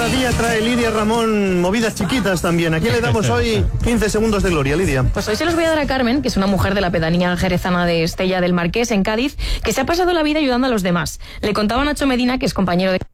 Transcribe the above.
Cada día trae Lidia Ramón movidas chiquitas también. ¿A quién le damos hoy 15 segundos de gloria, Lidia? Pues hoy se los voy a dar a Carmen, que es una mujer de la pedanía jerezana de Estella del Marqués, en Cádiz, que se ha pasado la vida ayudando a los demás. Le contaba Nacho Medina, que es compañero de